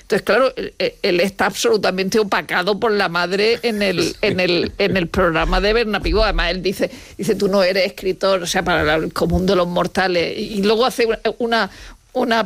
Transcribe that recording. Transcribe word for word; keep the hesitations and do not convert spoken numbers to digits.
Entonces, claro, él, él está absolutamente opacado por la madre en el, en el, en el programa de Bernapigó. Además, él dice, dice, tú no eres escritor, o sea, para el común de los mortales. Y luego hace una... una